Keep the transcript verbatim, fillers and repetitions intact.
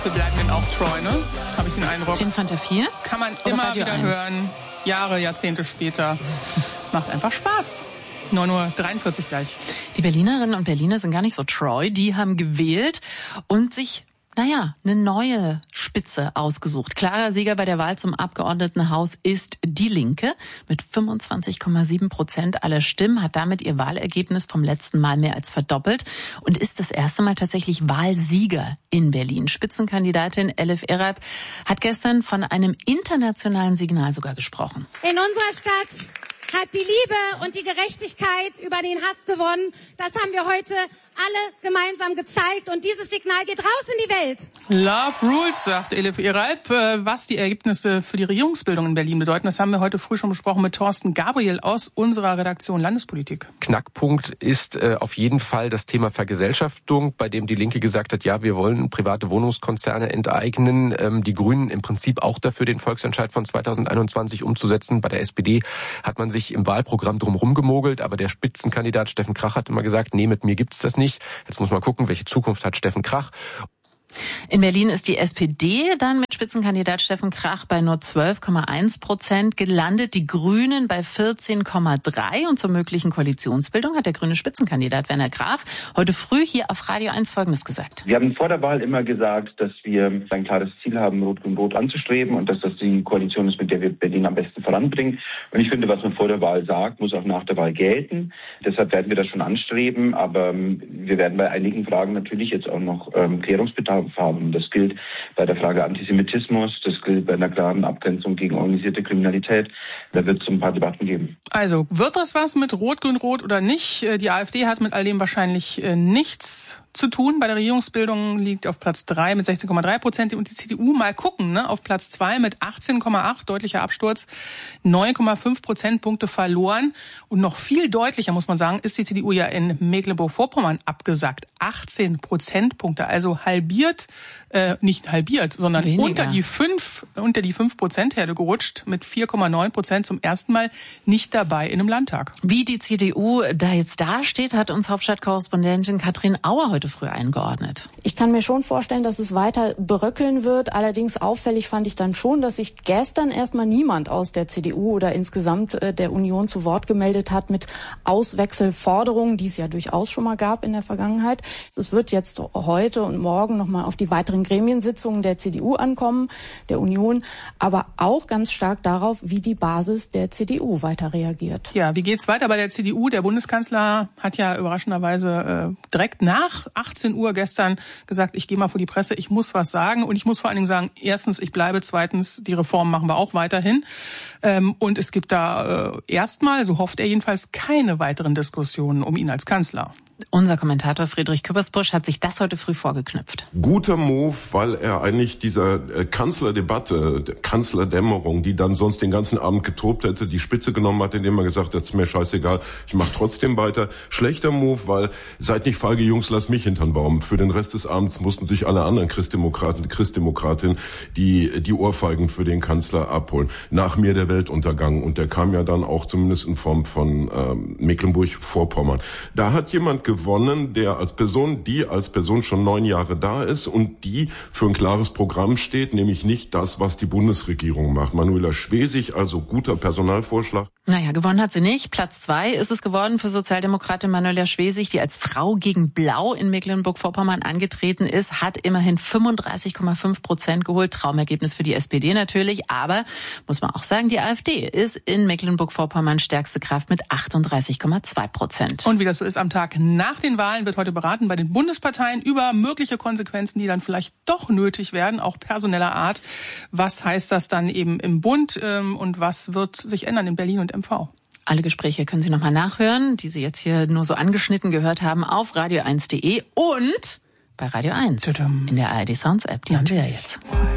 Wir bleiben denn auch treu, ne? Habe ich den Eindruck. Den Fanta vier? Kann man Oder immer Radio wieder eins? hören. Jahre, Jahrzehnte später. Macht einfach Spaß. neun Uhr dreiundvierzig gleich. Die Berlinerinnen und Berliner sind gar nicht so treu. Die haben gewählt und sich, naja, eine neue Spitze ausgesucht. Klarer Sieger bei der Wahl zum Abgeordnetenhaus ist die Linke. Mit fünfundzwanzig Komma sieben Prozent aller Stimmen hat damit ihr Wahlergebnis vom letzten Mal mehr als verdoppelt und ist das erste Mal tatsächlich Wahlsieger in Berlin. Spitzenkandidatin Elif Erab hat gestern von einem internationalen Signal sogar gesprochen. In unserer Stadt hat die Liebe und die Gerechtigkeit über den Hass gewonnen. Das haben wir heute alle gemeinsam gezeigt und dieses Signal geht raus in die Welt. Love rules, sagt Elif Erab. Was die Ergebnisse für die Regierungsbildung in Berlin bedeuten, das haben wir heute früh schon besprochen mit Thorsten Gabriel aus unserer Redaktion Landespolitik. Knackpunkt ist äh, auf jeden Fall das Thema Vergesellschaftung, bei dem die Linke gesagt hat, ja, wir wollen private Wohnungskonzerne enteignen. Ähm, die Grünen im Prinzip auch dafür, den Volksentscheid von zweitausendeinundzwanzig umzusetzen. Bei der S P D hat man sich im Wahlprogramm drumherum gemogelt, aber der Spitzenkandidat Steffen Krach hat immer gesagt, nee, mit mir gibt's das nicht. Jetzt muss man gucken, welche Zukunft hat Steffen Krach. In Berlin ist die S P D dann mit Spitzenkandidat Steffen Krach bei nur zwölf Komma eins Prozent gelandet, die Grünen bei vierzehn Komma drei und zur möglichen Koalitionsbildung hat der grüne Spitzenkandidat Werner Graf heute früh hier auf Radio eins Folgendes gesagt. Wir haben vor der Wahl immer gesagt, dass wir ein klares Ziel haben, Rot-Grün-Rot anzustreben und dass das die Koalition ist, mit der wir Berlin am besten voranbringen. Und ich finde, was man vor der Wahl sagt, muss auch nach der Wahl gelten. Deshalb werden wir das schon anstreben, aber wir werden bei einigen Fragen natürlich jetzt auch noch ähm, Klärungsbedarf haben. Das gilt bei der Frage Antisemitismus, das gilt bei einer klaren Abgrenzung gegen organisierte Kriminalität. Da wird es ein paar Debatten geben. Also, wird das was mit Rot-Grün-Rot oder nicht? Die AfD hat mit all dem wahrscheinlich nichts zu tun. Bei der Regierungsbildung liegt auf Platz drei mit sechzehn Komma drei Prozent und die C D U mal gucken, ne, auf Platz zwei mit achtzehn Komma acht, deutlicher Absturz, neun Komma fünf Prozentpunkte verloren und noch viel deutlicher, muss man sagen, ist die C D U ja in Mecklenburg-Vorpommern abgesackt, achtzehn Prozentpunkte, also halbiert, äh, nicht halbiert, sondern Weniger. unter die fünf, unter die fünf Prozent Herde gerutscht, mit vier Komma neun Prozent zum ersten Mal nicht dabei in einem Landtag. Wie die C D U da jetzt dasteht, hat uns Hauptstadtkorrespondentin Katrin Auer heute früh eingeordnet. Ich kann mir schon vorstellen, dass es weiter bröckeln wird. Allerdings auffällig fand ich dann schon, dass sich gestern erstmal niemand aus der C D U oder insgesamt der Union zu Wort gemeldet hat mit Auswechselforderungen, die es ja durchaus schon mal gab in der Vergangenheit. Es wird jetzt heute und morgen nochmal auf die weiteren Gremiensitzungen der C D U ankommen, der Union, aber auch ganz stark darauf, wie die Basis der C D U weiter reagiert. Ja, wie geht's weiter bei der C D U? Der Bundeskanzler hat ja überraschenderweise äh, direkt nach achtzehn Uhr gestern gesagt, ich gehe mal vor die Presse, ich muss was sagen und ich muss vor allen Dingen sagen, erstens, ich bleibe, zweitens, die Reformen machen wir auch weiterhin ähm, und es gibt da äh, erstmal, so hofft er jedenfalls, keine weiteren Diskussionen um ihn als Kanzler. Unser Kommentator Friedrich Küppersbusch hat sich das heute früh vorgeknüpft. Guter Move, weil er eigentlich dieser Kanzlerdebatte, der Kanzlerdämmerung, die dann sonst den ganzen Abend getobt hätte, die Spitze genommen hat, indem er gesagt hat, ist mir scheißegal, ich mache trotzdem weiter. Schlechter Move, weil seid nicht feige Jungs, lasst mich hintern Baum. Für den Rest des Abends mussten sich alle anderen Christdemokraten, Christdemokratinnen die die Ohrfeigen für den Kanzler abholen. Nach mir der Weltuntergang und der kam ja dann auch zumindest in Form von ähm, Mecklenburg-Vorpommern. Da hat jemand gewonnen, der als Person, die als Person schon neun Jahre da ist und die für ein klares Programm steht, nämlich nicht das, was die Bundesregierung macht. Manuela Schwesig, also guter Personalvorschlag. Naja, gewonnen hat sie nicht. Platz zwei ist es geworden für Sozialdemokratin Manuela Schwesig, die als Frau gegen Blau in Mecklenburg-Vorpommern angetreten ist, hat immerhin fünfunddreißig Komma fünf Prozent geholt. Traumergebnis für die S P D natürlich, aber muss man auch sagen, die AfD ist in Mecklenburg-Vorpommern stärkste Kraft mit achtunddreißig Komma zwei Prozent. Und wie das so ist am Tag nach den Wahlen, wird heute beraten bei den Bundesparteien über mögliche Konsequenzen, die dann vielleicht doch nötig werden, auch personeller Art. Was heißt das dann eben im Bund und was wird sich ändern in Berlin und M V? Alle Gespräche können Sie nochmal nachhören, die Sie jetzt hier nur so angeschnitten gehört haben, auf radio eins punkt de und bei Radio eins in der A R D Sounds App. Die haben Sie ja jetzt.